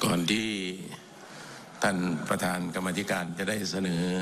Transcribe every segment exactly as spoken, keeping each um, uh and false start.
ก่อนที่ท่านประธานกรรมาธิการจะได้เสนอ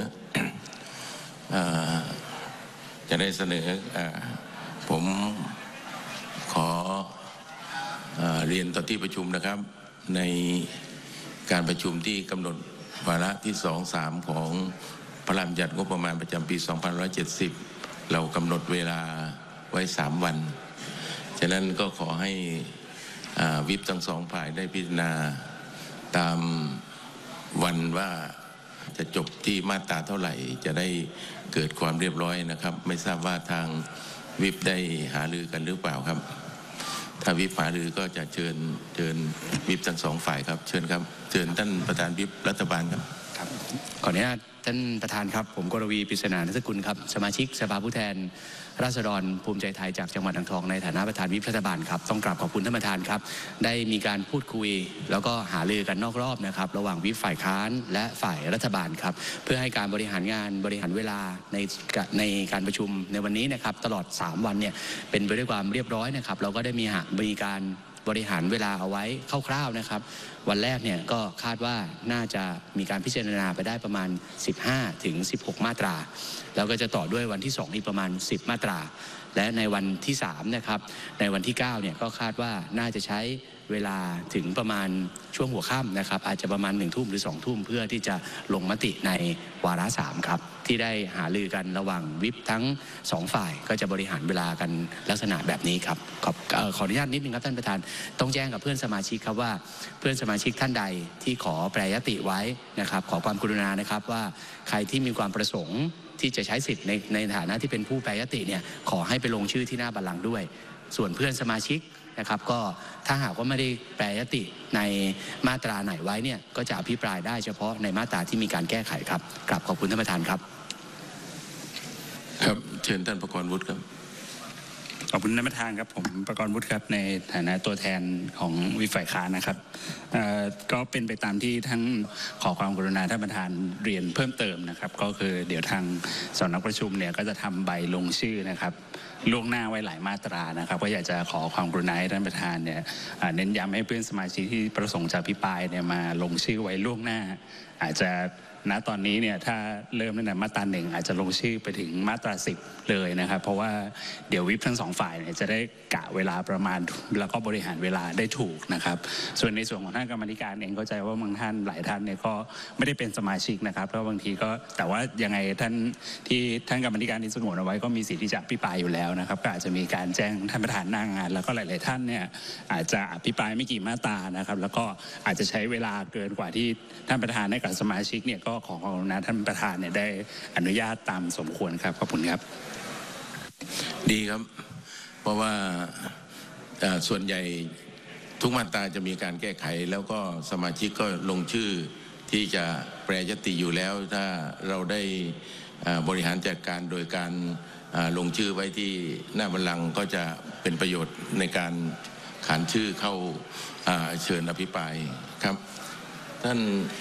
จะได้เสนอผมขอเรียนต่อที่ประชุมนะครับในการประชุมที่กำหนดวาระที่สอง สามของพระราชบัญญัติงบประมาณประจำปี สองพันห้าร้อยเจ็ดสิบ เรากำหนดเวลาไว้สามวันฉะนั้นก็ขอให้วิปทั้งสองฝ่ายได้พิจารณาตามวันว่าจะจบที่มาตราเท่าไหร่จะได้เกิดความเรียบร้อยนะครับไม่ทราบว่าทางวิปได้หารือกันหรือเปล่าครับถ้าวิปหารือก็จะเชิญเชิญวิปทั้งสองฝ่ายครับเชิญครับเชิญท่านประธานวิปรัฐบาลครับครับขออนุญาตท่านประธานครับผมกรวีปริศนานัสกุลครับสมาชิกสภาผู้แทนราษฎรภูมิใจไทยจากจังหวัดอ่างทองในฐานะประธานวิปรัฐบาลครับต้องกราบขอบคุณท่านประธานครับได้มีการพูดคุยแล้วก็หารือกันนอกรอบนะครับระหว่างวิปฝ่ายค้านและฝ่ายรัฐบาลครับเพื่อให้การบริหารงานบริหารเวลาในในการประชุมในวันนี้นะครับตลอดสามวันเนี่ยเป็นไปด้วยความเรียบร้อยนะครับเราก็ได้มีมีการบริหารเวลาเอาไว้คร่าวๆนะครับวันแรกเนี่ยก็คาดว่าน่าจะมีการพิจารณาไปได้ประมาณสิบห้าถึงสิบหกมาตราแล้วก็จะต่อด้วยวันที่สองอีกประมาณสิบมาตราและในวันที่สามนะครับในวันที่เก้าเนี่ยก็คาดว่าน่าจะใช้เวลาถึงประมาณช่วงหัวค่ำนะครับอาจจะประมาณหนึ่งทุ่มหรือสองทุ่มเพื่อที่จะลงมติในวาระสามครับที่ได้หารือกันระหว่างวิปทั้งสองฝ่ายก็จะบริหารเวลากันลักษณะแบบนี้ครับขอขออนุญาตนิดนึงครับท่านประธานต้องแจ้งกับเพื่อนสมาชิกครับว่าเพื่อนสมาชิกท่านใดที่ขอแปรยติไว้นะครับขอความกรุณานะครับว่าใครที่มีความประสงค์ที่จะใช้สิทธิ์ในในฐานะที่เป็นผู้แปรยติเนี่ยขอให้ไปลงชื่อที่หน้าบัลลังก์ด้วยส่วนเพื่อนสมาชิกนะครับก็ถ้าหากว่าไม่ได้แปรยติในมาตราไหนไว้เนี่ยก็จะอภิปรายได้เฉพาะในมาตราที่มีการแก้ไขครับกราบขอบคุณท่านประธานครับครับเชิญท่านประกรณ์วุฒิครับขอบคุณท่านประธานครับผมประกรณ์วุฒิครับในฐานะตัวแทนของวิปฝ่ายค้านนะครับก็เป็นไปตามที่ทั้งขอความกรุณาท่านประธานเรียนเพิ่มเติมนะครับก็คือเดี๋ยวทางสำนักประชุมเนี่ยก็จะทำใบลงชื่อนะครับล่วงหน้าไว้หลายมาตรานะครับก็อยากจะขอความกรุณาให้ท่านประธานเนี่ยเน้นย้ำให้เพื่อนสมาชิกที่ประสงค์จะอภิปรายเนี่ยมาลงชื่อไว้ล่วงหน้าอาจจะณตอนนี้เนี่ยถ้าเริ่มตั้งแต่มาตราหนึ่งอาจจะลงชื่อไปถึงมาตราสิบเลยนะครับเพราะว่าเดี๋ยววิปทั้งสองฝ่ายเนี่ยจะได้กะเวลาประมาณแล้วก็บริหารเวลาได้ถูกนะครับส่วนในส่วนของท่านกรรมธิการเองเข้าใจว่าบางท่านหลายท่านเนี่ยก็ไม่ได้เป็นสมาชิกนะครับเพราะบางทีก็แต่ว่ายังไงท่านที่ท่านกรรมธิการที่สงวนเอาไว้ก็มีสิทธิ์ที่จะอภิปรายอยู่แล้วนะครับก็อาจจะมีการแจ้งท่านประธานหน้างานแล้วก็หลายๆท่านเนี่ยอาจจะอภิปรายไม่กี่มาตรานะครับแล้วก็อาจจะใช้เวลาเกินกว่าที่ท่านประธานให้กับสมาชิกเนี่ยก็ขอขอบคุณนะท่านประธานเนี่ยได้อนุญาตตามสมควรครับขอบคุณครับดีครับเพราะว่าส่วนใหญ่ทุกมาตราจะมีการแก้ไขแล้วก็สมาชิกก็ลงชื่อที่จะแปรยติอยู่แล้วถ้าเราได้บริหารจัดการโดยการลงชื่อไว้ที่หน้าบัลลังก์ก็จะเป็นประโยชน์ในการขานชื่อเข้าเชิญอภิปรายครับท่าน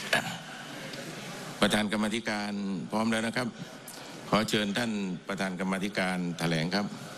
ประธานกรรมาธิการพร้อมแล้วนะครับขอเชิญท่านประธานกรรมาธิการแถลงครับ